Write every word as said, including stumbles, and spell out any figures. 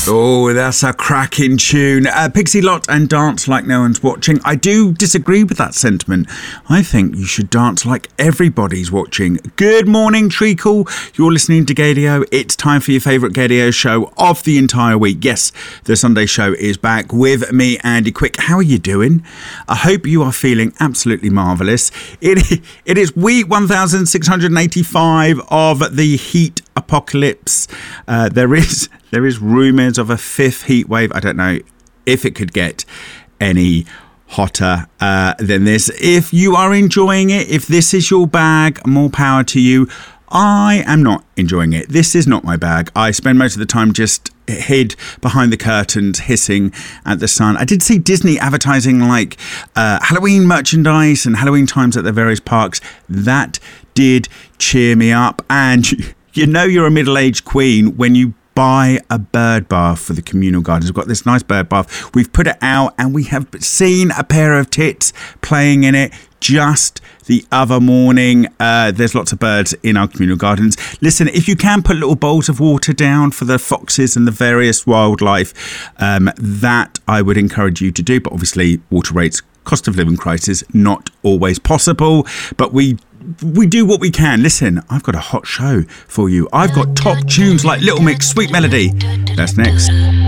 Oh, that's a cracking tune. Uh, Pixie Lott and Dance Like No One's Watching. I do disagree with that sentiment. I think you should dance like everybody's watching. Good morning, Treacle. You're listening to Gaydio. It's time for your favourite Gaydio show of the entire week. Yes, the Sunday show is back with me, Andy Quick. How are you doing? I hope you are feeling absolutely marvellous. It, it is week one thousand six hundred eighty-five of the heat apocalypse. Uh, there is... There is rumours of a fifth heat wave. I don't know if it could get any hotter uh, than this. If you are enjoying it, if this is your bag, more power to you. I am not enjoying it. This is not my bag. I spend most of the time just hid behind the curtains, hissing at the sun. I did see Disney advertising like uh, Halloween merchandise and Halloween times at their various parks. That did cheer me up. And you know you're a middle-aged queen when you buy a bird bath for the communal gardens. We've got this nice bird bath. We've put it out and we have seen a pair of tits playing in it just the other morning. Uh, there's lots of birds in our communal gardens. Listen, if you can put little bowls of water down for the foxes and the various wildlife, um, that I would encourage you to do. But obviously, water rates, cost of living crisis, not always possible. But we We do what we can. Listen, I've got a hot show for you. I've got top tunes like Little Mix, Sweet Melody. That's next.